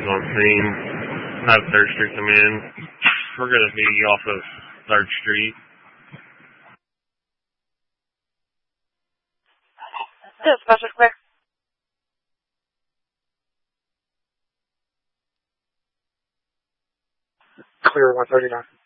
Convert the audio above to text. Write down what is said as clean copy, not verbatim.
on scene. Have 3rd Street come in. We're going to be off of 3rd Street. Dispatcher, quick. Clear 139.